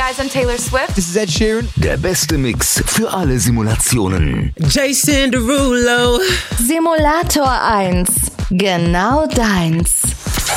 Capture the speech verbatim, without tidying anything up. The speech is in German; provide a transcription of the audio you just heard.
guys, I'm Taylor Swift. This is Ed Sheeran. Der beste Mix für alle Simulationen. Jason Derulo. Simulator eins. Genau deins.